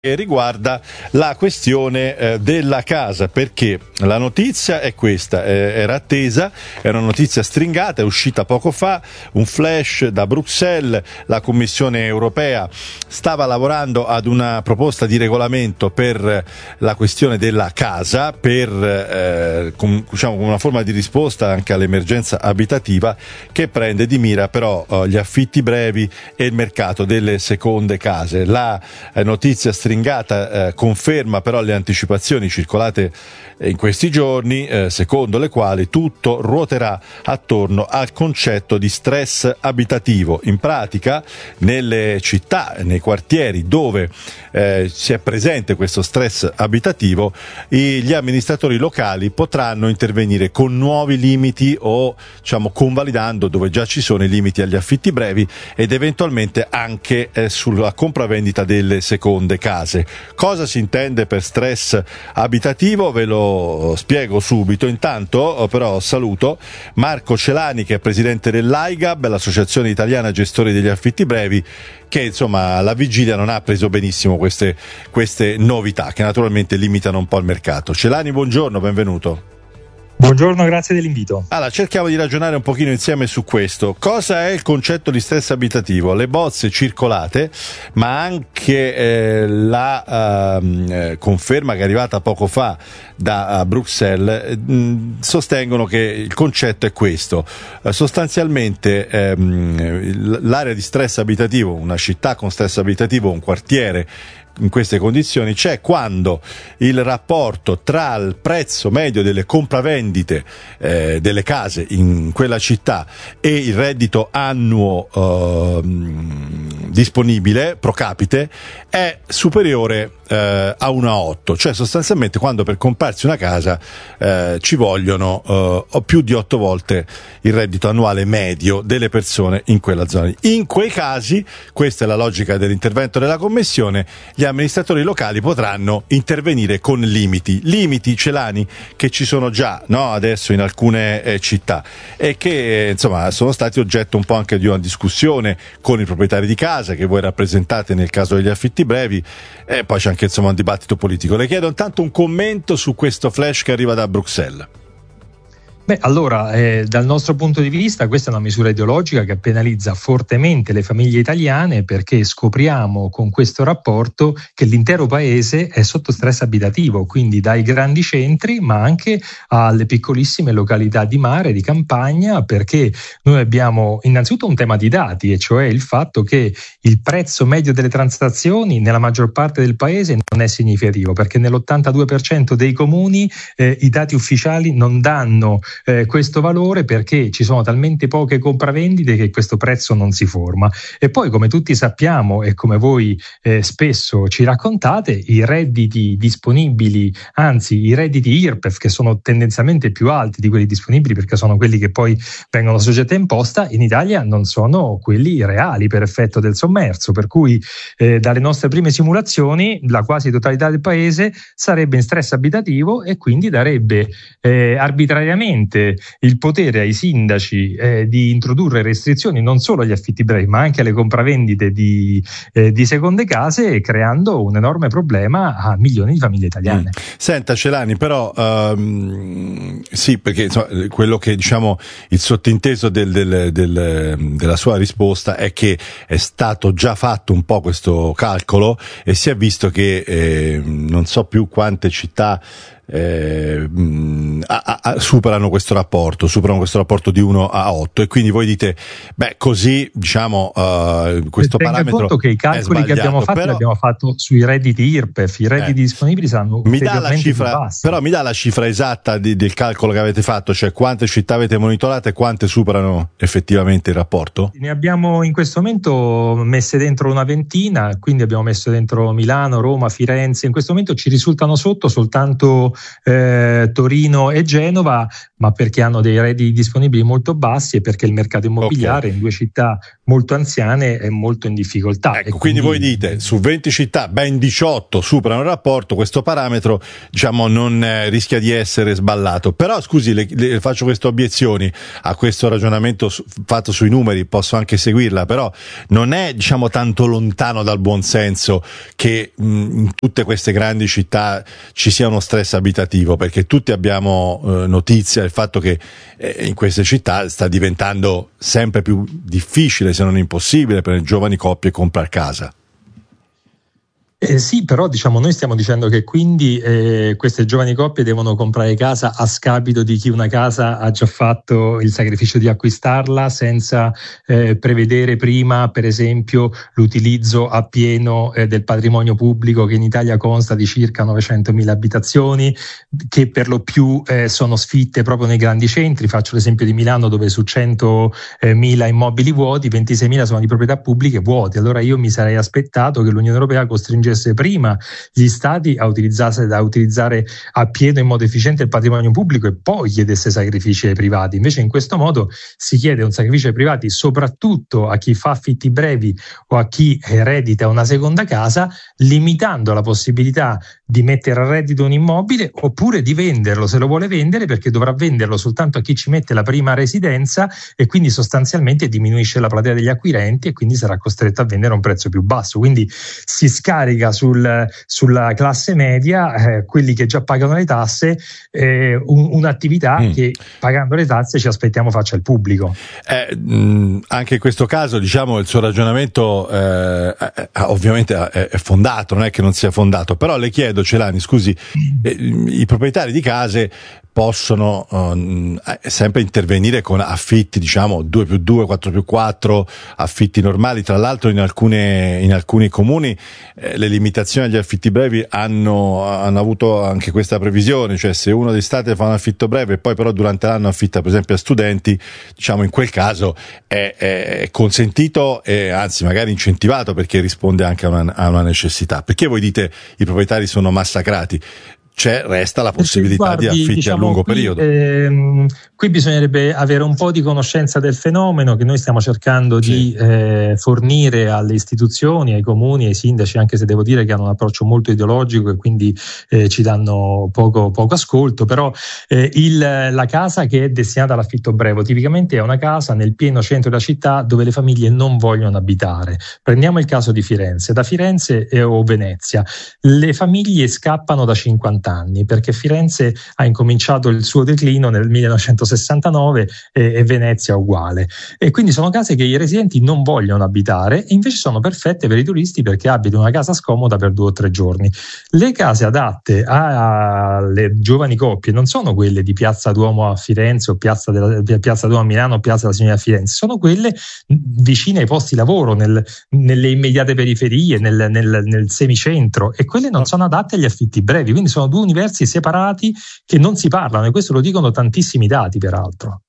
E riguarda la questione della casa, perché la notizia è questa, era attesa, è una notizia stringata, è uscita poco fa, un flash da Bruxelles. La Commissione europea stava lavorando ad una proposta di regolamento per la questione della casa, per con una forma di risposta anche all'emergenza abitativa, che prende di mira però gli affitti brevi e il mercato delle seconde case. La notizia stringata conferma però le anticipazioni circolate in questi giorni, secondo le quali tutto ruoterà attorno al concetto di stress abitativo. In pratica, nelle città, nei quartieri dove si è presente questo stress abitativo, gli amministratori locali potranno intervenire con nuovi limiti o convalidando dove già ci sono i limiti agli affitti brevi ed eventualmente anche sulla compravendita delle seconde case. Cosa si intende per stress abitativo? Ve lo spiego subito. Intanto però saluto Marco Celani, che è presidente dell'AIGAB, l'Associazione Italiana Gestori degli Affitti Brevi, che alla vigilia non ha preso benissimo queste novità, che naturalmente limitano un po' il mercato. Celani, buongiorno, benvenuto. Buongiorno, grazie dell'invito. Allora, cerchiamo di ragionare un pochino insieme su questo. Cosa è il concetto di stress abitativo? Le bozze circolate, ma anche la conferma che è arrivata poco fa da Bruxelles, sostengono che il concetto è questo. Sostanzialmente l'area di stress abitativo, una città con stress abitativo, un quartiere in queste condizioni, c'è quando il rapporto tra il prezzo medio delle compravendite delle case in quella città e il reddito annuo disponibile pro capite è superiore a 1,8, cioè sostanzialmente quando per comprarsi una casa ci vogliono più di 8 volte il reddito annuale medio delle persone in quella zona. In quei casi, questa è la logica dell'intervento della Commissione, gli amministratori locali potranno intervenire con limiti Celani, che ci sono già adesso in alcune città e che sono stati oggetto un po' anche di una discussione con i proprietari di casa che voi rappresentate nel caso degli affitti brevi, e poi c'è anche un dibattito politico. Le chiedo intanto un commento su questo flash che arriva da Bruxelles. Allora, dal nostro punto di vista questa è una misura ideologica che penalizza fortemente le famiglie italiane, perché scopriamo con questo rapporto che l'intero paese è sotto stress abitativo, quindi dai grandi centri ma anche alle piccolissime località di mare, di campagna, perché noi abbiamo innanzitutto un tema di dati, e cioè il fatto che il prezzo medio delle transazioni nella maggior parte del paese non è significativo, perché nell'82% dei comuni i dati ufficiali non danno questo valore, perché ci sono talmente poche compravendite che questo prezzo non si forma. E poi, come tutti sappiamo e come voi spesso ci raccontate, i redditi disponibili, anzi i redditi IRPEF, che sono tendenzialmente più alti di quelli disponibili perché sono quelli che poi vengono soggetti a imposta, in Italia non sono quelli reali per effetto del sommerso, per cui dalle nostre prime simulazioni la quasi totalità del paese sarebbe in stress abitativo e quindi darebbe arbitrariamente il potere ai sindaci di introdurre restrizioni non solo agli affitti brevi ma anche alle compravendite di seconde case, creando un enorme problema a milioni di famiglie italiane. Senta Celani, però sì, perché quello che il sottinteso della sua risposta è che è stato già fatto un po' questo calcolo e si è visto che non so più quante città superano questo rapporto di 1:8, e quindi voi dite così questo parametro conto che i calcoli che abbiamo fatto li abbiamo fatto sui redditi IRPEF, i redditi disponibili saranno ulteriormente più bassi. Però mi dà la cifra esatta del calcolo che avete fatto, cioè quante città avete monitorato e quante superano effettivamente il rapporto? Ne abbiamo in questo momento messe dentro una ventina, quindi abbiamo messo dentro Milano, Roma, Firenze. In questo momento ci risultano sotto soltanto Torino e Genova, ma perché hanno dei redditi disponibili molto bassi e perché il mercato immobiliare in 2 città molto anziane è molto in difficoltà. Ecco, quindi voi dite su 20 città ben 18 superano il rapporto, questo parametro diciamo non rischia di essere sballato. Però scusi, le faccio queste obiezioni a questo ragionamento fatto sui numeri, posso anche seguirla, però non è diciamo tanto lontano dal buonsenso che in tutte queste grandi città ci sia uno stress abitativo, perché tutti abbiamo notizia del fatto che in queste città sta diventando sempre più difficile, se non impossibile, per le giovani coppie comprare casa. Sì, però diciamo noi stiamo dicendo che quindi queste giovani coppie devono comprare casa a scapito di chi una casa ha già fatto il sacrificio di acquistarla, senza prevedere prima, per esempio, l'utilizzo a pieno del patrimonio pubblico, che in Italia consta di circa 900.000 abitazioni, che per lo più sono sfitte proprio nei grandi centri. Faccio l'esempio di Milano, dove su 100.000 immobili vuoti, 26.000 sono di proprietà pubbliche vuoti. Allora io mi sarei aspettato che l'Unione Europea costringesse prima gli stati a utilizzare a pieno in modo efficiente il patrimonio pubblico e poi chiedesse sacrifici ai privati. Invece in questo modo si chiede un sacrificio ai privati soprattutto a chi fa affitti brevi o a chi eredita una seconda casa, limitando la possibilità di mettere a reddito un immobile oppure di venderlo se lo vuole vendere, perché dovrà venderlo soltanto a chi ci mette la prima residenza e quindi sostanzialmente diminuisce la platea degli acquirenti e quindi sarà costretto a vendere a un prezzo più basso. Quindi si scarica sulla classe media, quelli che già pagano le tasse, un'attività che pagando le tasse ci aspettiamo faccia il pubblico. Anche in questo caso diciamo il suo ragionamento ovviamente è fondato, non è che non sia fondato, però le chiedo, Celani, scusi, i proprietari di case possono sempre intervenire con affitti diciamo 2+2, 4+4, affitti normali. Tra l'altro in alcuni comuni le limitazioni agli affitti brevi hanno avuto anche questa previsione, cioè se uno d'estate fa un affitto breve e poi però durante l'anno affitta per esempio a studenti, diciamo in quel caso è consentito e anzi magari incentivato, perché risponde anche a una necessità. Perché voi dite i proprietari sono massacrati? Resta la possibilità di affitti diciamo, a lungo periodo. Qui bisognerebbe avere un po' di conoscenza del fenomeno che noi stiamo cercando di fornire alle istituzioni, ai comuni, ai sindaci, anche se devo dire che hanno un approccio molto ideologico e quindi ci danno poco ascolto. Però la casa che è destinata all'affitto breve tipicamente è una casa nel pieno centro della città dove le famiglie non vogliono abitare. Prendiamo il caso di Firenze. Da Firenze o Venezia le famiglie scappano da 50 anni, perché Firenze ha incominciato il suo declino nel 1969 e Venezia uguale, e quindi sono case che i residenti non vogliono abitare e invece sono perfette per i turisti perché abitano una casa scomoda per 2 o 3 giorni. Le case adatte alle giovani coppie non sono quelle di Piazza Duomo a Firenze o Piazza Duomo a Milano o Piazza della Signoria a Firenze, sono quelle vicine ai posti lavoro, nelle immediate periferie, nel semicentro, e quelle non sono adatte agli affitti brevi, quindi sono 2 universi separati che non si parlano, e questo lo dicono tantissimi dati peraltro.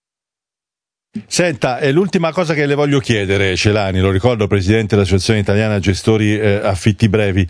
Senta, è l'ultima cosa che le voglio chiedere, Celani, lo ricordo, presidente dell'Associazione Italiana Gestori Affitti Brevi,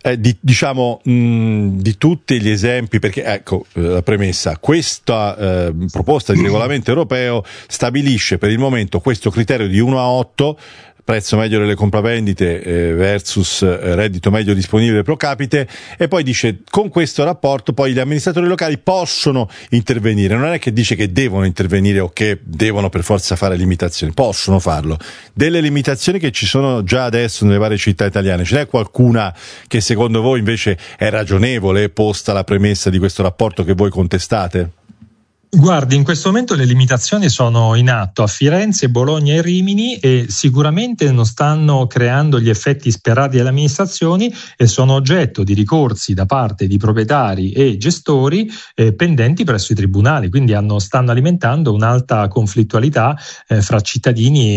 di tutti gli esempi, perché ecco la premessa, questa proposta di regolamento europeo stabilisce per il momento questo criterio di 1:8, prezzo medio delle compravendite versus reddito medio disponibile pro capite, e poi dice con questo rapporto poi gli amministratori locali possono intervenire, non è che dice che devono intervenire o che devono per forza fare limitazioni, possono farlo. Delle limitazioni che ci sono già adesso nelle varie città italiane, ce n'è qualcuna che secondo voi invece è ragionevole, posta la premessa di questo rapporto che voi contestate? Guardi, in questo momento le limitazioni sono in atto a Firenze, Bologna e Rimini e sicuramente non stanno creando gli effetti sperati dalle amministrazioni e sono oggetto di ricorsi da parte di proprietari e gestori pendenti presso i tribunali, quindi stanno alimentando un'alta conflittualità fra cittadini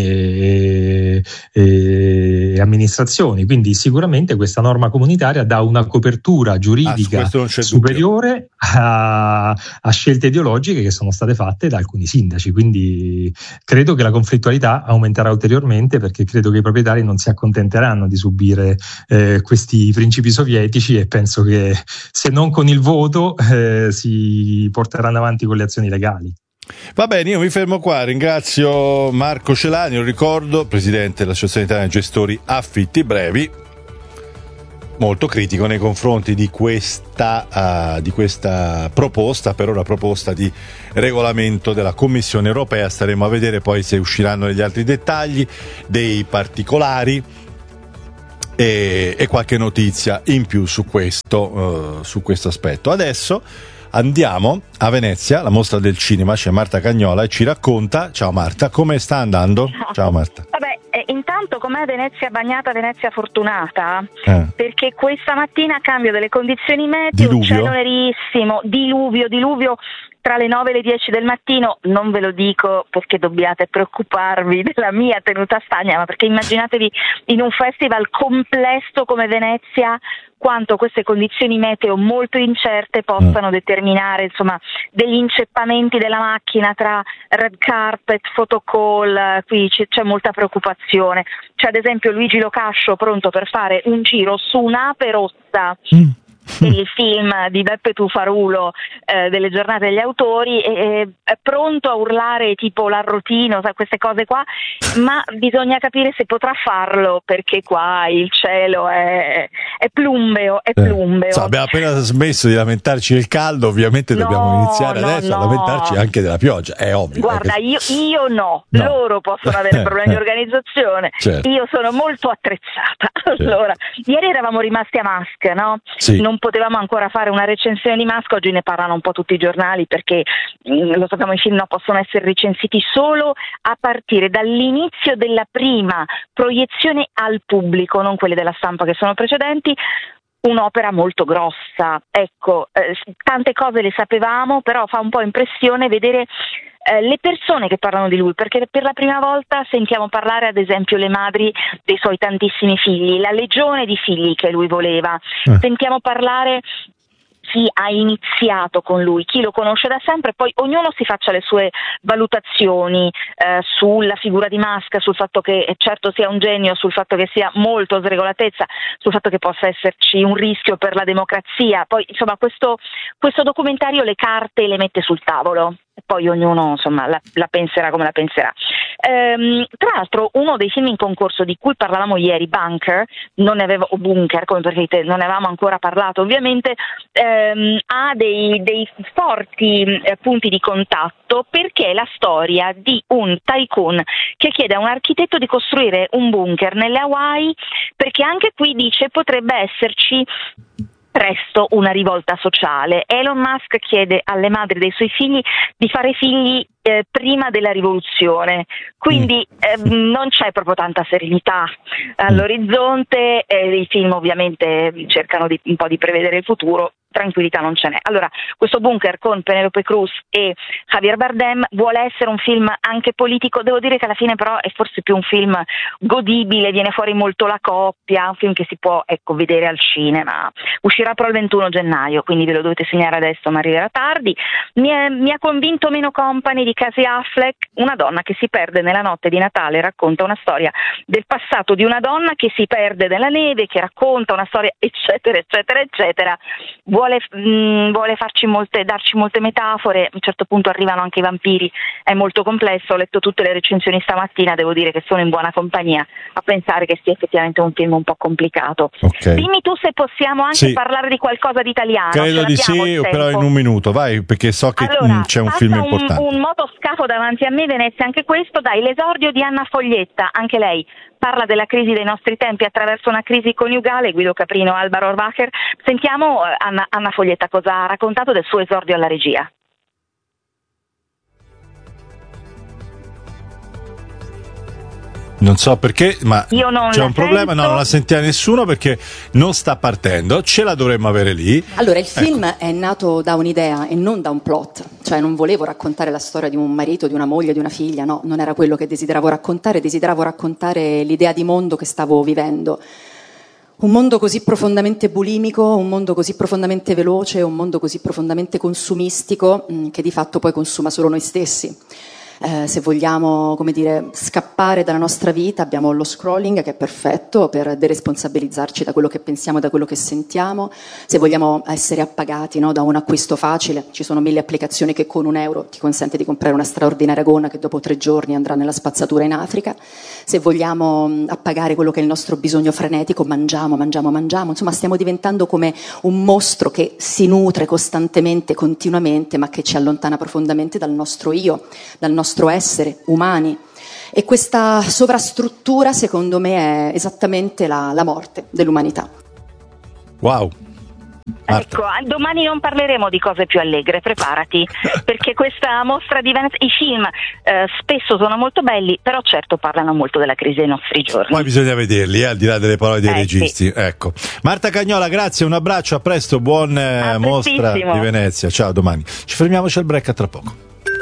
e amministrazioni. Quindi sicuramente questa norma comunitaria dà una copertura giuridica superiore a scelte ideologiche che sono state fatte da alcuni sindaci, quindi credo che la conflittualità aumenterà ulteriormente, perché credo che i proprietari non si accontenteranno di subire questi principi sovietici, e penso che se non con il voto si porteranno avanti con le azioni legali. Va bene, io mi fermo qua, ringrazio Marco Celani, lo ricordo, presidente dell'Associazione Italiana Gestori Affitti Brevi, molto critico nei confronti di questa proposta, per ora proposta di regolamento della Commissione europea. Staremo a vedere poi se usciranno degli altri dettagli, dei particolari e qualche notizia in più su questo aspetto. Adesso andiamo a Venezia, la mostra del cinema, c'è Marta Cagnola e ci racconta. Ciao Marta, come sta andando? Ciao Marta. Vabbè, intanto com'è Venezia bagnata, Venezia fortunata? Perché questa mattina, a cambio delle condizioni meteo, cielo nerissimo, diluvio tra le 9 e le 10 del mattino. Non ve lo dico perché dobbiate preoccuparvi della mia tenuta stagna, ma perché immaginatevi in un festival complesso come Venezia quanto queste condizioni meteo molto incerte possano determinare, insomma, degli inceppamenti della macchina tra red carpet, photocall. Qui c'è molta preoccupazione. C'è ad esempio Luigi Locascio pronto per fare un giro su un'ape rossa, il film di Beppe Tufarulo delle giornate degli autori, è pronto a urlare tipo l'arrotino, queste cose qua, ma bisogna capire se potrà farlo, perché qua il cielo è plumbeo. Abbiamo appena smesso di lamentarci del caldo, ovviamente dobbiamo iniziare adesso a lamentarci anche della pioggia, è ovvio. Guarda, io no, loro possono avere problemi di organizzazione, certo. Io sono molto attrezzata. Allora, ieri eravamo rimasti a Musk, no? Sì. Non potevamo ancora fare una recensione di Musk, oggi ne parlano un po' tutti i giornali, perché lo sappiamo, i film possono essere recensiti solo a partire dall'inizio della prima proiezione al pubblico, non quelle della stampa che sono precedenti. Un'opera molto grossa, ecco, tante cose le sapevamo, però fa un po' impressione vedere le persone che parlano di lui, perché per la prima volta sentiamo parlare ad esempio le madri dei suoi tantissimi figli, la legione di figli che lui voleva, sentiamo parlare chi ha iniziato con lui, chi lo conosce da sempre, poi ognuno si faccia le sue valutazioni sulla figura di Musk, sul fatto che certo sia un genio, sul fatto che sia molto sregolatezza, sul fatto che possa esserci un rischio per la democrazia. Poi insomma questo documentario le carte le mette sul tavolo, e poi ognuno insomma la penserà come la penserà. Tra l'altro uno dei film in concorso di cui parlavamo ieri, Bunker, o Bunker come preferite, non ne avevamo ancora parlato ovviamente, ha dei forti punti di contatto, perché è la storia di un tycoon che chiede a un architetto di costruire un bunker nelle Hawaii, perché anche qui dice potrebbe esserci presto una rivolta sociale. Elon Musk chiede alle madri dei suoi figli di fare figli prima della rivoluzione, quindi non c'è proprio tanta serenità all'orizzonte. I film ovviamente cercano un po' di prevedere il futuro, tranquillità non ce n'è. Allora, questo Bunker con Penelope Cruz e Javier Bardem vuole essere un film anche politico. Devo dire che alla fine però è forse più un film godibile, viene fuori molto la coppia, un film che si può vedere al cinema. Uscirà però il 21 gennaio, quindi ve lo dovete segnare adesso, ma arriverà tardi. Mi ha convinto meno Company di Casey Affleck, una donna che si perde nella notte di Natale, racconta una storia del passato di una donna che si perde nella neve, che racconta una storia eccetera eccetera eccetera. Vuole darci molte metafore, a un certo punto arrivano anche i vampiri, è molto complesso. Ho letto tutte le recensioni stamattina, devo dire che sono in buona compagnia a pensare che sia effettivamente un film un po' complicato. Okay. Dimmi tu se possiamo anche parlare di qualcosa di italiano. Credo di sì, però in un minuto, vai, perché so che c'è un film importante. Un motoscafo davanti a me, Venezia, anche questo, l'esordio di Anna Foglietta, anche lei parla della crisi dei nostri tempi attraverso una crisi coniugale, Guido Caprino, Alba Rohrwacher. Sentiamo Anna Foglietta cosa ha raccontato del suo esordio alla regia. Non so perché, ma c'è un problema, non la sentiva nessuno perché non sta partendo, ce la dovremmo avere lì. Allora, il film è nato da un'idea e non da un plot, cioè non volevo raccontare la storia di un marito, di una moglie, di una figlia, no, non era quello che desideravo raccontare l'idea di mondo che stavo vivendo. Un mondo così profondamente bulimico, un mondo così profondamente veloce, un mondo così profondamente consumistico che di fatto poi consuma solo noi stessi. Se vogliamo, come dire, scappare dalla nostra vita, abbiamo lo scrolling che è perfetto per deresponsabilizzarci da quello che pensiamo e da quello che sentiamo. Se vogliamo essere appagati, no, da un acquisto facile, ci sono 1000 applicazioni che con €1 ti consente di comprare una straordinaria gonna che dopo 3 giorni andrà nella spazzatura in Africa. Se vogliamo appagare quello che è il nostro bisogno frenetico, mangiamo. Insomma, stiamo diventando come un mostro che si nutre costantemente, continuamente, ma che ci allontana profondamente dal nostro io, dal nostro essere umani. E questa sovrastruttura, secondo me, è esattamente la morte dell'umanità. Wow. Marta. Ecco, domani non parleremo di cose più allegre, preparati, perché questa mostra di Venezia, i film spesso sono molto belli, però certo parlano molto della crisi dei nostri giorni. Poi bisogna vederli, al di là delle parole dei registi. Sì. Ecco. Marta Cagnola, grazie, un abbraccio, a presto, buon mostra di Venezia. Ciao, domani. Ci fermiamo, c'è il break, a tra poco.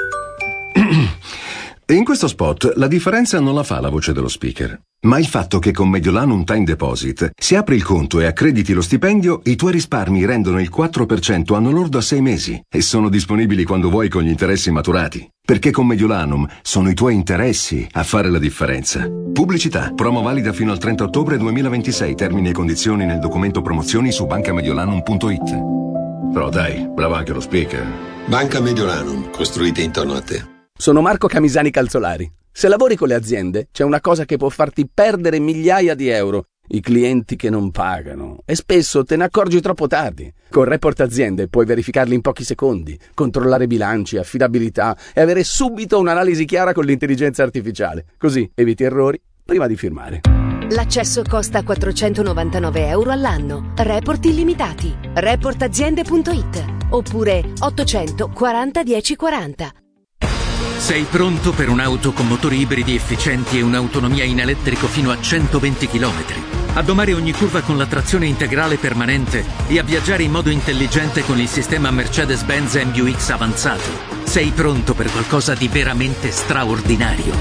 In questo spot la differenza non la fa la voce dello speaker, ma il fatto che con Mediolanum Time Deposit, se apri il conto e accrediti lo stipendio, i tuoi risparmi rendono il 4% anno lordo a 6 mesi e sono disponibili quando vuoi con gli interessi maturati. Perché con Mediolanum sono i tuoi interessi a fare la differenza. Pubblicità. Promo valida fino al 30 ottobre 2026. Termini e condizioni nel documento promozioni su bancamediolanum.it. Però dai, bravo anche lo speaker. Banca Mediolanum, costruite intorno a te. Sono Marco Camisani Calzolari. Se lavori con le aziende, c'è una cosa che può farti perdere migliaia di euro: i clienti che non pagano. E spesso te ne accorgi troppo tardi. Con Report Aziende puoi verificarli in pochi secondi, controllare bilanci, affidabilità e avere subito un'analisi chiara con l'intelligenza artificiale. Così eviti errori prima di firmare. L'accesso costa 499 euro all'anno. Report illimitati. Reportaziende.it oppure 840 1040. Sei pronto per un'auto con motori ibridi efficienti e un'autonomia in elettrico fino a 120 km? A domare ogni curva con la trazione integrale permanente e a viaggiare in modo intelligente con il sistema Mercedes-Benz MBUX avanzato? Sei pronto per qualcosa di veramente straordinario?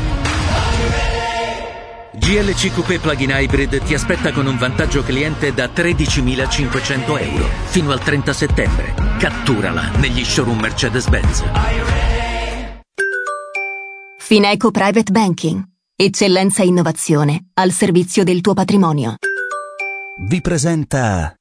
GLC Coupé Plug-in Hybrid ti aspetta con un vantaggio cliente da 13.500 euro fino al 30 settembre. Catturala negli showroom Mercedes-Benz. Fineco Private Banking. Eccellenza e innovazione al servizio del tuo patrimonio. Vi presenta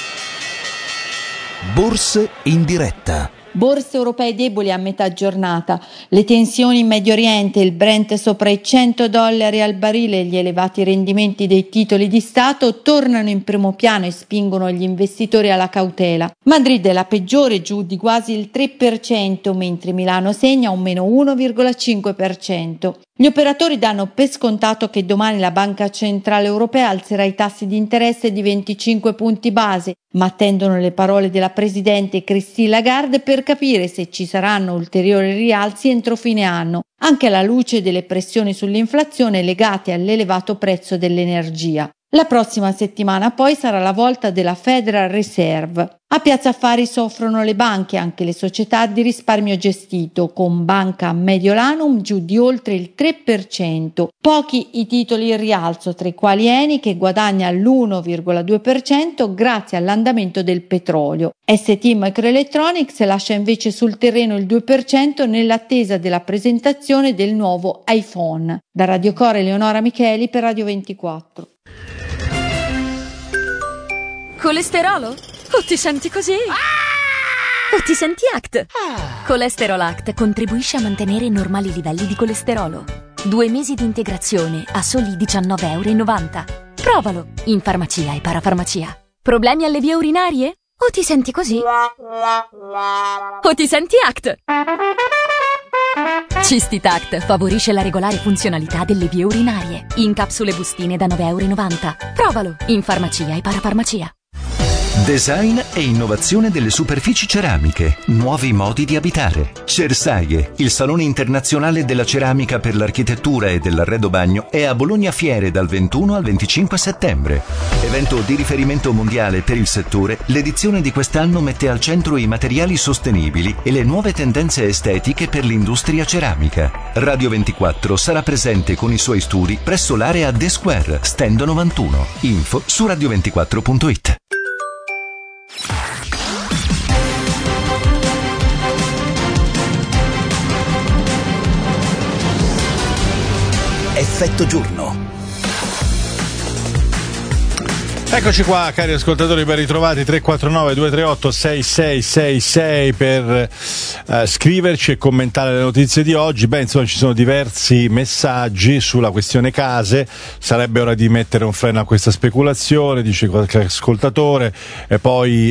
Borse in diretta. Borse europee deboli a metà giornata, le tensioni in Medio Oriente, il Brent sopra i $100 al barile e gli elevati rendimenti dei titoli di Stato tornano in primo piano e spingono gli investitori alla cautela. Madrid è la peggiore, giù di quasi il 3%, mentre Milano segna un meno 1,5%. Gli operatori danno per scontato che domani la Banca Centrale Europea alzerà i tassi di interesse di 25 punti base, ma attendono le parole della Presidente Christine Lagarde per capire se ci saranno ulteriori rialzi entro fine anno, anche alla luce delle pressioni sull'inflazione legate all'elevato prezzo dell'energia. La prossima settimana poi sarà la volta della Federal Reserve. A Piazza Affari soffrono le banche, anche le società di risparmio gestito, con Banca Mediolanum giù di oltre il 3%. Pochi i titoli in rialzo, tra i quali Eni che guadagna l'1,2% grazie all'andamento del petrolio. ST Microelectronics lascia invece sul terreno il 2% nell'attesa della presentazione del nuovo iPhone. Da Radio Core Eleonora Micheli per Radio 24. Colesterolo? O ti senti così? O ti senti ACT? Colesterol ACT contribuisce a mantenere normali livelli di colesterolo. 2 mesi di integrazione a soli €19,90. Provalo in farmacia e parafarmacia. Problemi alle vie urinarie? O ti senti così? O ti senti ACT? Cistitact favorisce la regolare funzionalità delle vie urinarie. In capsule bustine da €9,90. Provalo in farmacia e parafarmacia. Design e innovazione delle superfici ceramiche, nuovi modi di abitare. Cersaie, il salone internazionale della ceramica per l'architettura e dell'arredo bagno, è a Bologna Fiere dal 21 al 25 settembre. Evento di riferimento mondiale per il settore, l'edizione di quest'anno mette al centro i materiali sostenibili e le nuove tendenze estetiche per l'industria ceramica. Radio 24 sarà presente con i suoi studi presso l'area The Square, stand 91. Info su radio24.it. Effetto giorno. Eccoci qua, cari ascoltatori, ben ritrovati. 349 238 6666 per scriverci e commentare le notizie di oggi. Beh, insomma, ci sono diversi messaggi sulla questione case. Sarebbe ora di mettere un freno a questa speculazione, dice qualche ascoltatore. E poi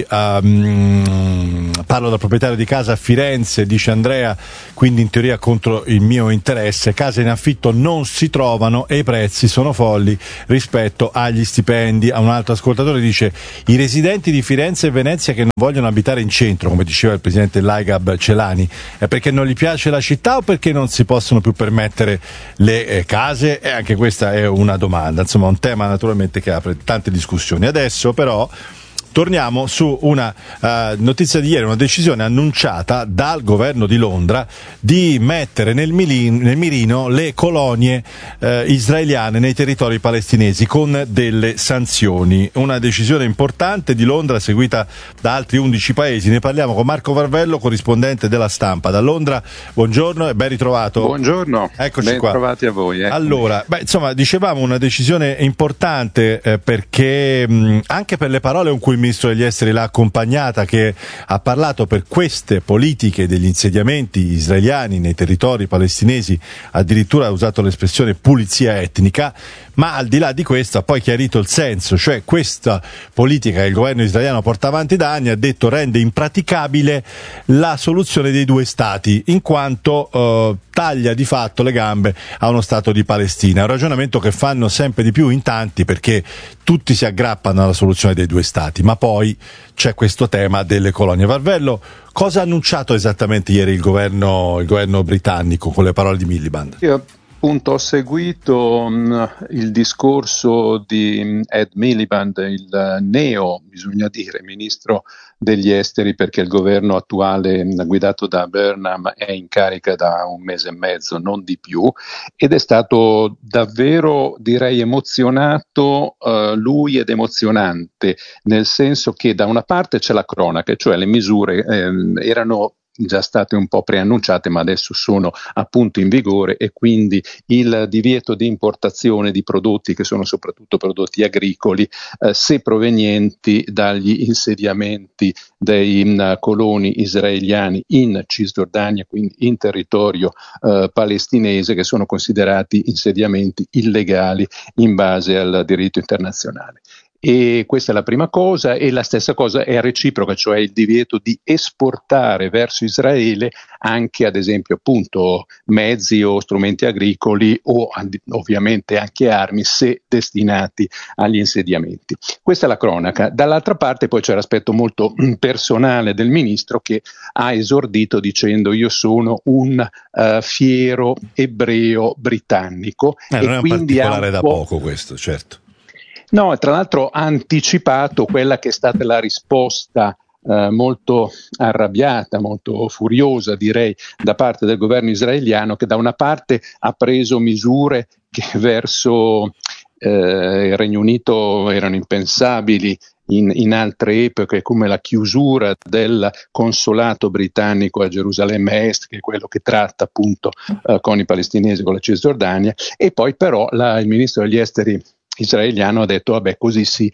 parlo dal proprietario di casa a Firenze, dice Andrea, quindi in teoria contro il mio interesse. Case in affitto non si trovano e i prezzi sono folli rispetto agli stipendi. A un altro ascoltatore dice: i residenti di Firenze e Venezia che non vogliono abitare in centro, come diceva il presidente dell'AIGAB Celani, è perché non gli piace la città o perché non si possono più permettere le case? E anche questa è una domanda, insomma un tema naturalmente che apre tante discussioni. Adesso però torniamo su una notizia di ieri, una decisione annunciata dal governo di Londra di mettere nel mirino le colonie israeliane nei territori palestinesi con delle sanzioni. Una decisione importante di Londra seguita da altri 11 paesi. Ne parliamo con Marco Varvello, corrispondente della Stampa da Londra. Buongiorno e ben ritrovato. Buongiorno, eccoci ben qua. Trovati a voi. Allora, insomma, dicevamo una decisione importante perché anche per le parole con cui il ministro degli esteri l'ha accompagnata, che ha parlato per queste politiche degli insediamenti israeliani nei territori palestinesi, addirittura ha usato l'espressione pulizia etnica, ma al di là di questo ha poi chiarito il senso, cioè questa politica che il governo israeliano porta avanti da anni, ha detto, rende impraticabile la soluzione dei due stati, in quanto taglia di fatto le gambe a uno Stato di Palestina. È un ragionamento che fanno sempre di più in tanti, perché tutti si aggrappano alla soluzione dei due stati, ma poi c'è questo tema delle colonie. Varvello, cosa ha annunciato esattamente ieri il governo britannico con le parole di Miliband? Io appunto ho seguito il discorso di Ed Miliband, il neo, bisogna dire, ministro degli esteri, perché il governo attuale guidato da Burnham è in carica da un mese e mezzo, non di più, ed è stato davvero, direi, emozionato lui ed emozionante, nel senso che da una parte c'è la cronaca, cioè le misure erano già state un po' preannunciate, ma adesso sono appunto in vigore, e quindi il divieto di importazione di prodotti che sono soprattutto prodotti agricoli, se provenienti dagli insediamenti dei coloni israeliani in Cisgiordania, quindi in territorio palestinese, che sono considerati insediamenti illegali in base al diritto internazionale. E questa è la prima cosa, e la stessa cosa è reciproca, cioè il divieto di esportare verso Israele anche, ad esempio, appunto mezzi o strumenti agricoli o ovviamente anche armi, se destinati agli insediamenti. Questa è la cronaca. Dall'altra parte poi c'è l'aspetto molto personale del ministro, che ha esordito dicendo: io sono un fiero ebreo britannico. Non è un particolare da poco questo, certo. No, tra l'altro ha anticipato quella che è stata la risposta molto arrabbiata, molto furiosa, direi, da parte del governo israeliano, che da una parte ha preso misure che verso il Regno Unito erano impensabili in altre epoche, come la chiusura del consolato britannico a Gerusalemme Est, che è quello che tratta appunto con i palestinesi, con la Cisgiordania, e poi però il ministro degli esteri israeliano ha detto: vabbè, così si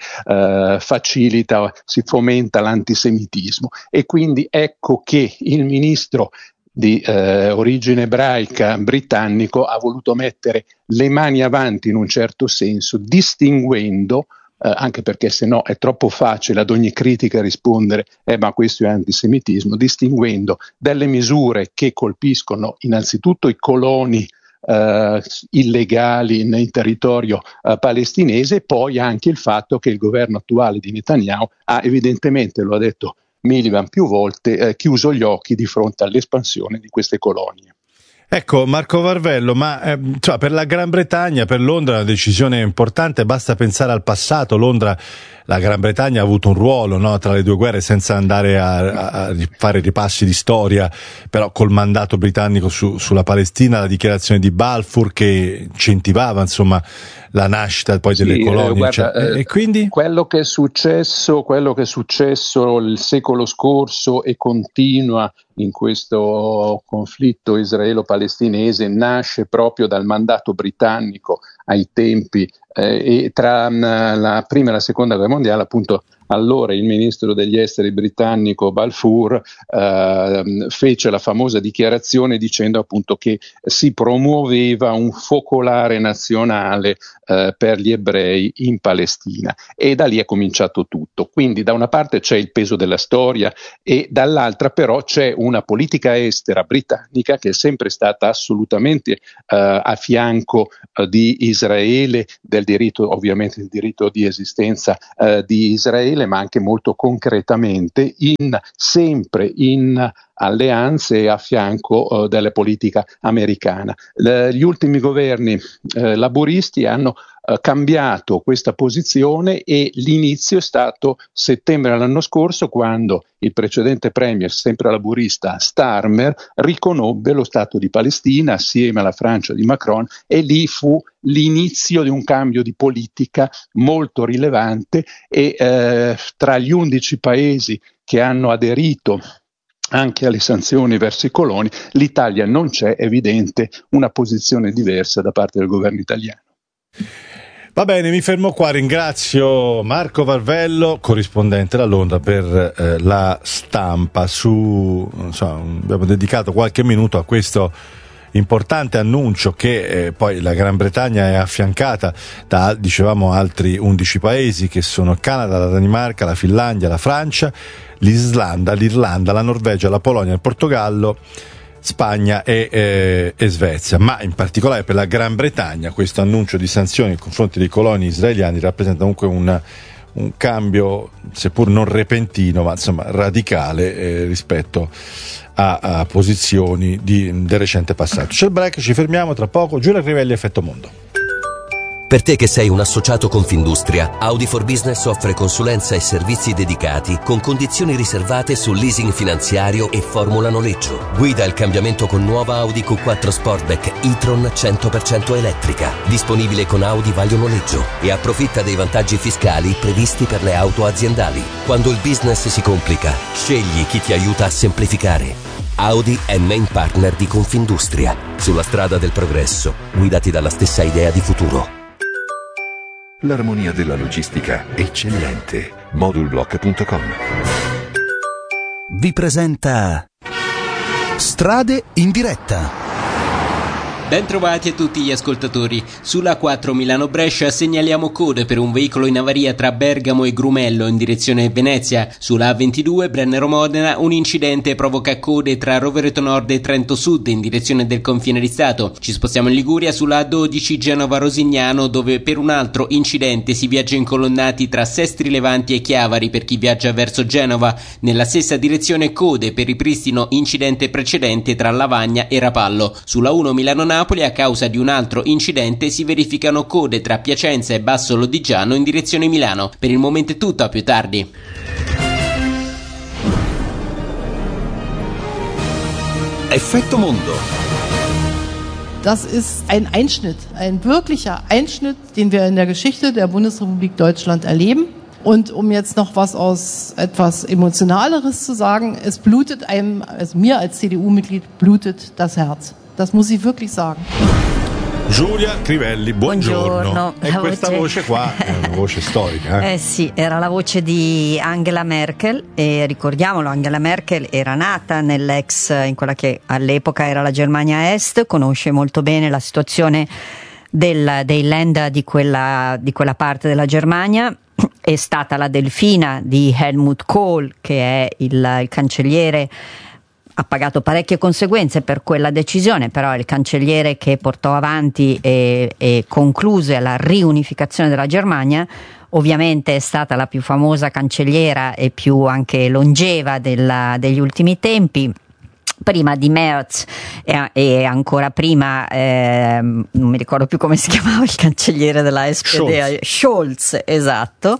facilita, si fomenta l'antisemitismo. E quindi ecco che il ministro di origine ebraica britannico ha voluto mettere le mani avanti in un certo senso, distinguendo, anche perché se no è troppo facile ad ogni critica rispondere ma questo è antisemitismo, distinguendo delle misure che colpiscono innanzitutto i coloni illegali in territorio palestinese, poi anche il fatto che il governo attuale di Netanyahu ha evidentemente, lo ha detto Miliband più volte, chiuso gli occhi di fronte all'espansione di queste colonie. Ecco, Marco Varvello, ma per la Gran Bretagna, per Londra è una decisione importante, basta pensare al passato. La Gran Bretagna ha avuto un ruolo, no, tra le due guerre, senza andare a fare ripassi di storia, però col mandato britannico sulla Palestina, la dichiarazione di Balfour che incentivava insomma la nascita poi delle colonie. Guarda, e quindi quello che è successo il secolo scorso e continua in questo conflitto israelo-palestinese nasce proprio dal mandato britannico ai tempi e tra la prima e la seconda guerra mondiale, appunto. Allora il ministro degli esteri britannico Balfour fece la famosa dichiarazione dicendo appunto che si promuoveva un focolare nazionale per gli ebrei in Palestina, e da lì è cominciato tutto. Quindi da una parte c'è il peso della storia e dall'altra però c'è una politica estera britannica che è sempre stata assolutamente a fianco di Israele, del diritto, ovviamente il diritto di esistenza di Israele, ma anche molto concretamente sempre in alleanze e a fianco della politica americana. Gli ultimi governi laburisti hanno cambiato questa posizione e l'inizio è stato settembre dell'anno scorso, quando il precedente premier, sempre laburista, Starmer, riconobbe lo Stato di Palestina assieme alla Francia di Macron, e lì fu l'inizio di un cambio di politica molto rilevante e tra gli 11 paesi che hanno aderito anche alle sanzioni verso i coloni, l'Italia non c'è, evidente una posizione diversa da parte del governo italiano. Va bene, mi fermo qua, ringrazio Marco Varvello, corrispondente da Londra per La Stampa. Abbiamo dedicato qualche minuto a questo importante annuncio che poi la Gran Bretagna è affiancata da, dicevamo, altri 11 paesi che sono il Canada, la Danimarca, la Finlandia, la Francia, l'Islanda, l'Irlanda, la Norvegia, la Polonia, il Portogallo, Spagna e Svezia. Ma in particolare per la Gran Bretagna questo annuncio di sanzioni nei confronti dei coloni israeliani rappresenta comunque un cambio, seppur non repentino, ma insomma radicale rispetto a posizioni del recente passato. C'è il break, ci fermiamo tra poco. Giulia Crivelli, Effetto Mondo. Per te che sei un associato Confindustria, Audi for Business offre consulenza e servizi dedicati con condizioni riservate sul leasing finanziario e formula noleggio. Guida il cambiamento con nuova Audi Q4 Sportback e-tron 100% elettrica, disponibile con Audi Vaglio Noleggio, e approfitta dei vantaggi fiscali previsti per le auto aziendali. Quando il business si complica, scegli chi ti aiuta a semplificare. Audi è main partner di Confindustria. Sulla strada del progresso, guidati dalla stessa idea di futuro. L'armonia della logistica eccellente. Modulblock.com vi presenta Strade in diretta. Bentrovati a tutti gli ascoltatori. Sulla 4 Milano-Brescia segnaliamo code per un veicolo in avaria tra Bergamo e Grumello in direzione Venezia. Sulla A22 Brennero-Modena un incidente provoca code tra Rovereto Nord e Trento Sud in direzione del confine di Stato. Ci spostiamo in Liguria sulla A12 Genova-Rosignano, dove per un altro incidente si viaggia incolonnati tra Sestri Levanti e Chiavari per chi viaggia verso Genova. Nella stessa direzione code per ripristino incidente precedente tra Lavagna e Rapallo. Sulla 1 Milano-Napoli a causa di un altro incidente si verificano code tra Piacenza e Basso Lodigiano in direzione Milano. Per il momento è tutto, a più tardi. Effetto Mondo. Das ist ein Einschnitt, ein wirklicher Einschnitt, den wir in der Geschichte der Bundesrepublik Deutschland erleben. Und um jetzt noch was aus etwas Emotionaleres zu sagen, es blutet einem, also mir als CDU-Mitglied blutet das Herz. Das muss ich wirklich sagen. Giulia Crivelli, buongiorno. E questa voce qua è una voce storica. Sì, era la voce di Angela Merkel, e ricordiamolo, Angela Merkel era nata in quella che all'epoca era la Germania Est, conosce molto bene la situazione dei Länder di quella parte della Germania. È stata la delfina di Helmut Kohl, che è il cancelliere ha pagato parecchie conseguenze per quella decisione, però è il cancelliere che portò avanti e concluse la riunificazione della Germania. Ovviamente è stata la più famosa cancelliera e più anche longeva degli ultimi tempi. Prima di Merz e ancora prima, non mi ricordo più come si chiamava il cancelliere della SPD, Scholz, esatto.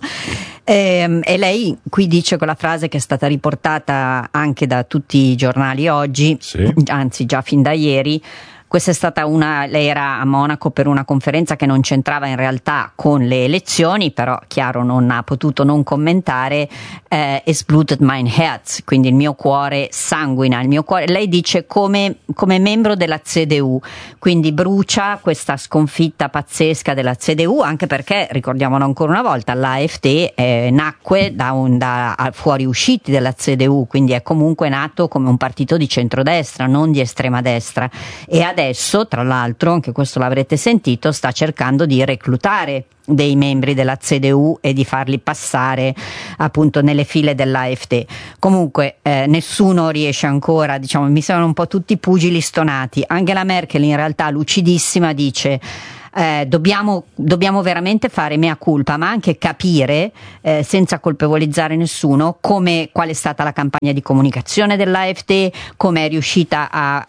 E lei qui dice quella frase che è stata riportata anche da tutti i giornali oggi, sì, anzi già fin da ieri. Questa è stata lei era a Monaco per una conferenza che non c'entrava in realtà con le elezioni, però chiaro non ha potuto non commentare, es blutet mein Herz, quindi il mio cuore sanguina, il mio cuore. Lei dice come membro della CDU, quindi brucia questa sconfitta pazzesca della CDU, anche perché, ricordiamolo ancora una volta, l'AfD nacque da fuoriusciti della CDU, quindi è comunque nato come un partito di centrodestra, non di estrema destra, e adesso, tra l'altro, anche questo l'avrete sentito, sta cercando di reclutare dei membri della CDU e di farli passare appunto nelle file dell'AfD. Comunque nessuno riesce ancora, diciamo, mi sembrano un po' tutti pugili stonati. Angela Merkel, in realtà lucidissima, dice dobbiamo veramente fare mea culpa, ma anche capire, senza colpevolizzare nessuno, qual è stata la campagna di comunicazione dell'AfD, come è riuscita a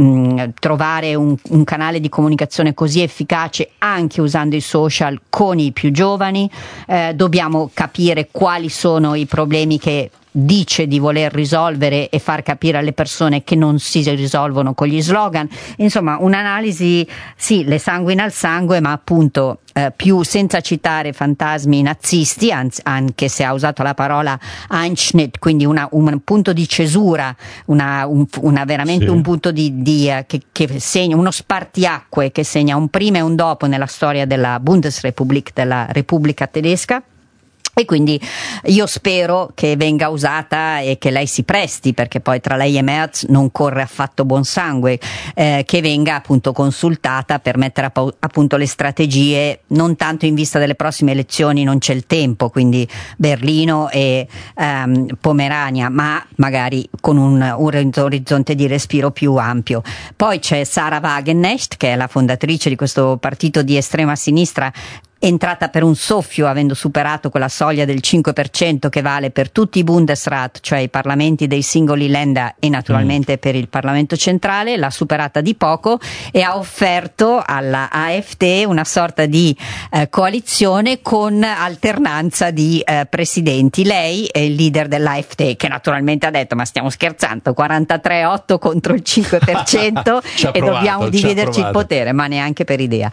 trovare un canale di comunicazione così efficace anche usando i social con i più giovani. Dobbiamo capire quali sono i problemi che dice di voler risolvere e far capire alle persone che non si risolvono con gli slogan. Insomma, un'analisi, sì, le sanguina il sangue, ma appunto più senza citare fantasmi nazisti, anche se ha usato la parola Einschnitt, quindi un punto di cesura, veramente sì, un punto che segna, uno spartiacque che segna un prima e un dopo nella storia della Bundesrepublik, della Repubblica tedesca. E quindi io spero che venga usata e che lei si presti, perché poi tra lei e Merz non corre affatto buon sangue, che venga appunto consultata per mettere a punto le strategie, non tanto in vista delle prossime elezioni, non c'è il tempo, quindi Berlino e Pomerania, ma magari con un orizzonte di respiro più ampio. Poi c'è Sarah Wagenknecht, che è la fondatrice di questo partito di estrema sinistra, entrata per un soffio, avendo superato quella soglia del 5% che vale per tutti i Bundesrat, cioè i parlamenti dei singoli Länder, e naturalmente per il Parlamento centrale. L'ha superata di poco e ha offerto alla AfD una sorta di coalizione con alternanza di presidenti. Lei è il leader dell'AfD, che naturalmente ha detto: ma stiamo scherzando, 43,8 contro il 5% e dobbiamo dividerci il potere, ma neanche per idea.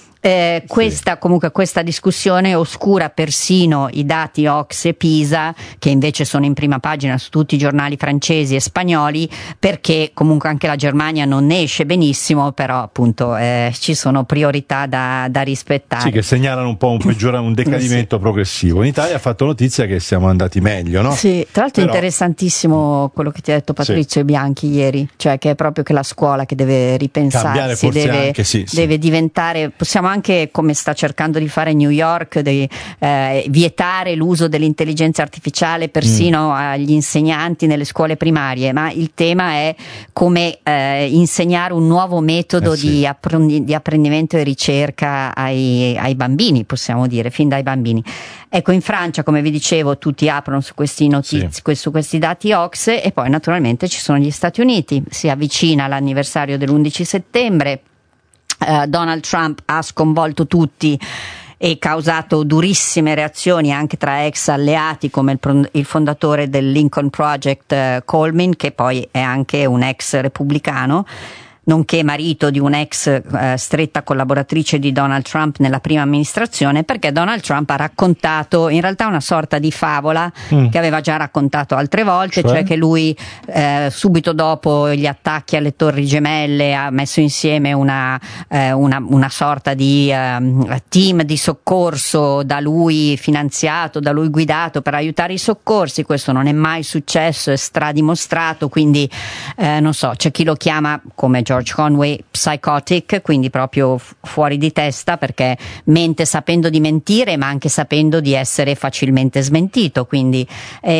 Questa discussione oscura persino i dati OCSE e PISA, che invece sono in prima pagina su tutti i giornali francesi e spagnoli, perché comunque anche la Germania non ne esce benissimo, però appunto ci sono priorità da rispettare. Sì, che segnalano un po' un decadimento progressivo. In Italia ha fatto notizia che siamo andati meglio, no? Sì, tra l'altro è interessantissimo quello che ti ha detto Patrizio Bianchi ieri, cioè che è proprio che la scuola che deve ripensarsi, deve diventare, possiamo anche, come sta cercando di fare New York, di vietare l'uso dell'intelligenza artificiale persino agli insegnanti nelle scuole primarie, ma il tema è come insegnare un nuovo metodo di apprendimento e ricerca ai bambini, possiamo dire, fin dai bambini. Ecco, in Francia, come vi dicevo, tutti aprono su questi su questi dati OCSE, e poi naturalmente ci sono gli Stati Uniti. Si avvicina l'anniversario dell'11 settembre. Donald Trump ha sconvolto tutti e causato durissime reazioni anche tra ex alleati, come il fondatore del Lincoln Project, Coleman, che poi è anche un ex repubblicano, nonché marito di un'ex stretta collaboratrice di Donald Trump nella prima amministrazione, perché Donald Trump ha raccontato in realtà una sorta di favola che aveva già raccontato altre volte, cioè che lui subito dopo gli attacchi alle Torri Gemelle ha messo insieme una sorta di team di soccorso da lui finanziato, da lui guidato per aiutare i soccorsi. Questo non è mai successo, è stradimostrato, quindi non so, c'è chi lo chiama, come George Conway, psychotic, quindi proprio fuori di testa, perché mente sapendo di mentire ma anche sapendo di essere facilmente smentito, quindi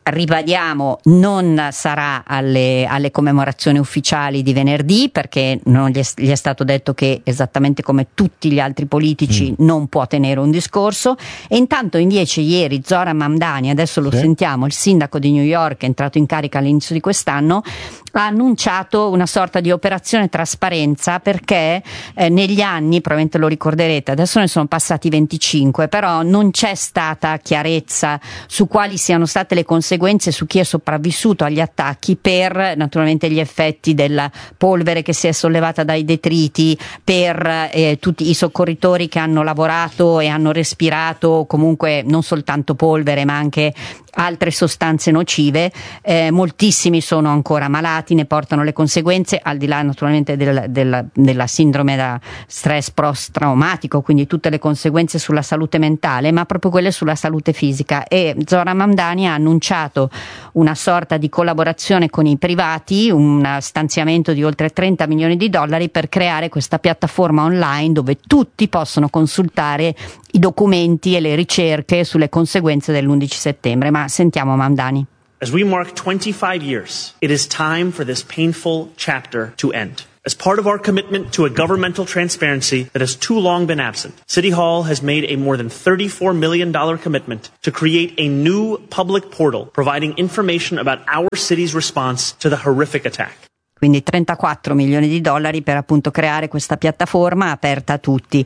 Ribadiamo, non sarà alle commemorazioni ufficiali di venerdì, perché non gli è stato detto che, esattamente come tutti gli altri politici, non può tenere un discorso. E intanto invece ieri Zoran Mamdani, adesso lo sentiamo, il sindaco di New York, è entrato in carica all'inizio di quest'anno, ha annunciato una sorta di operazione trasparenza, perché negli anni, probabilmente lo ricorderete, adesso ne sono passati 25, però non c'è stata chiarezza su quali siano state le conseguenze su chi è sopravvissuto agli attacchi, per naturalmente gli effetti della polvere che si è sollevata dai detriti, per tutti i soccorritori che hanno lavorato e hanno respirato comunque non soltanto polvere ma anche altre sostanze nocive. Moltissimi sono ancora malati, ne portano le conseguenze, al di là naturalmente della sindrome da stress post-traumatico, quindi tutte le conseguenze sulla salute mentale, ma proprio quelle sulla salute fisica. E Zoran Mamdani ha annunciato una sorta di collaborazione con i privati, un stanziamento di oltre $30 milioni per creare questa piattaforma online dove tutti possono consultare i documenti e le ricerche sulle conseguenze dell'11 settembre. Ma sentiamo Mamdani. As we mark 25 years, it is time for this painful chapter to end. As part of our commitment to a governmental transparency that has too long been absent, City Hall has made a more than $34 million commitment to create a new public portal providing information about our city's response to the horrific attack. Quindi $34 milioni per appunto creare questa piattaforma aperta a tutti.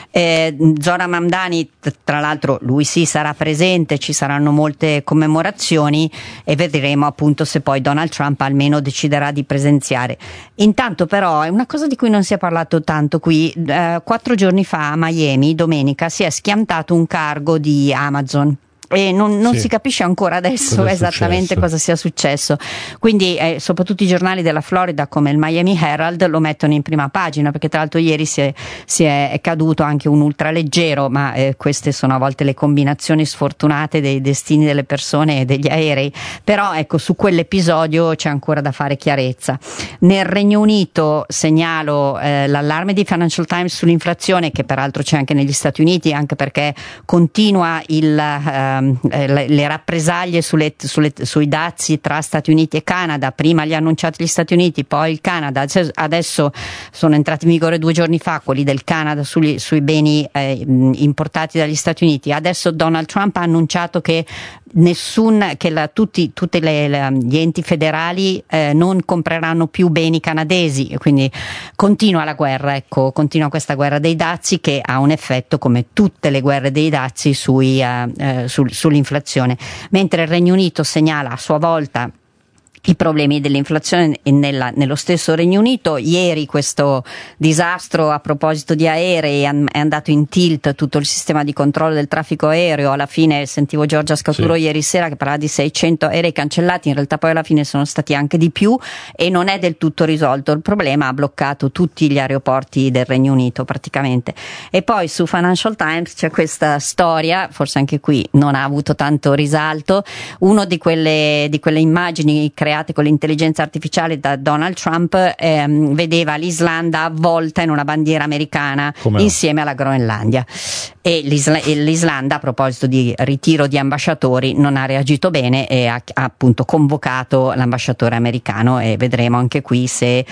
Zoran Mamdani, tra l'altro, lui sì sarà presente, ci saranno molte commemorazioni e vedremo appunto se poi Donald Trump almeno deciderà di presenziare. Intanto però è una cosa di cui non si è parlato tanto qui. 4 giorni fa a Miami, domenica, si è schiantato un cargo di Amazon. E non si capisce ancora adesso esattamente cosa sia successo, quindi soprattutto i giornali della Florida come il Miami Herald lo mettono in prima pagina, perché tra l'altro ieri si è caduto anche un ultraleggero, ma queste sono a volte le combinazioni sfortunate dei destini delle persone e degli aerei. Però ecco, su quell'episodio c'è ancora da fare chiarezza. Nel Regno Unito segnalo l'allarme di Financial Times sull'inflazione, che peraltro c'è anche negli Stati Uniti, anche perché continua le rappresaglie sui dazi tra Stati Uniti e Canada. Prima li ha annunciati gli Stati Uniti, poi il Canada, adesso sono entrati in vigore 2 giorni fa quelli del Canada sui beni importati dagli Stati Uniti. Adesso Donald Trump ha annunciato che tutti gli enti federali non compreranno più beni canadesi, quindi continua la guerra, continua questa guerra dei dazi, che ha un effetto, come tutte le guerre dei dazi, sull'inflazione. Mentre il Regno Unito segnala a sua volta i problemi dell'inflazione nello stesso Regno Unito. Ieri questo disastro a proposito di aerei è andato in tilt tutto il sistema di controllo del traffico aereo. Alla fine sentivo Giorgia Scaturo ieri sera che parlava di 600 aerei cancellati, in realtà poi alla fine sono stati anche di più e non è del tutto risolto il problema, ha bloccato tutti gli aeroporti del Regno Unito praticamente. E poi su Financial Times c'è questa storia, forse anche qui non ha avuto tanto risalto, uno di quelle immagini create con l'intelligenza artificiale da Donald Trump vedeva l'Islanda avvolta in una bandiera americana insieme alla Groenlandia, e l'Islanda, a proposito di ritiro di ambasciatori, non ha reagito bene e ha appunto convocato l'ambasciatore americano, e vedremo anche qui se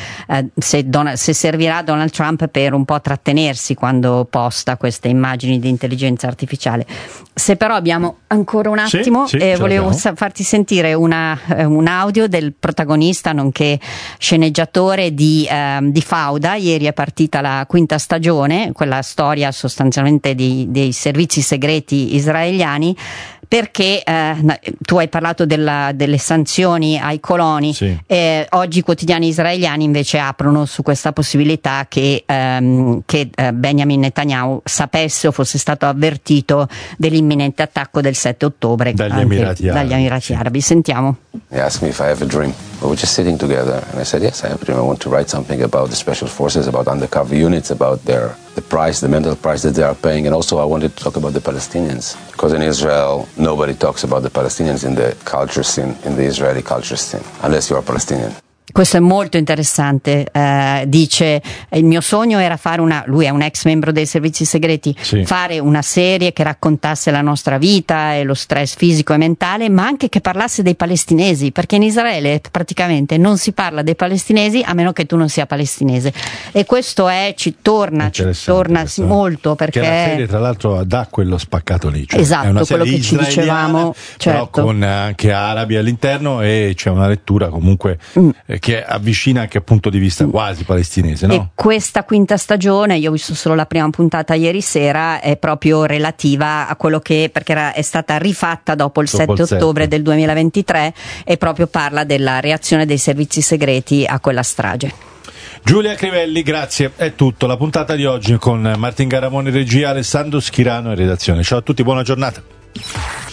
servirà Donald Trump per un po' trattenersi quando posta queste immagini di intelligenza artificiale. Se però abbiamo ancora un attimo, volevo farti sentire un audio del protagonista nonché sceneggiatore di Fauda. Ieri è partita la 5ª stagione, quella storia sostanzialmente dei servizi segreti israeliani, perché tu hai parlato delle sanzioni ai coloni, oggi i quotidiani israeliani invece aprono su questa possibilità che Benjamin Netanyahu sapesse o fosse stato avvertito dell'imminente attacco del 7 ottobre dagli Emirati Arabi. Sentiamo. He asked me if I have a dream. We were just sitting together and I said, yes, I have a dream. I want to write something about the special forces, about undercover units, about the price, the mental price that they are paying, and also I wanted to talk about the Palestinians. Because in Israel, nobody talks about the Palestinians in the culture scene, in the Israeli culture scene, unless you are Palestinian. Questo è molto interessante, dice il mio sogno era fare lui è un ex membro dei servizi segreti, fare una serie che raccontasse la nostra vita e lo stress fisico e mentale, ma anche che parlasse dei palestinesi, perché in Israele praticamente non si parla dei palestinesi a meno che tu non sia palestinese, e questo ci torna molto, perché che la serie tra l'altro dà quello spaccato lì, cioè esatto, è una quello serie che ci dicevamo, però con anche arabi all'interno, e c'è una lettura comunque che avvicina anche a punto di vista quasi palestinese, no? E questa quinta stagione, io ho visto solo la prima puntata ieri sera, è proprio relativa a quello perché è stata rifatta dopo il 7 ottobre del 2023, e proprio parla della reazione dei servizi segreti a quella strage. Giulia Crivelli, grazie, è tutto. La puntata di oggi con Martin Garamoni in regia, Alessandro Schirano in redazione. Ciao a tutti, buona giornata.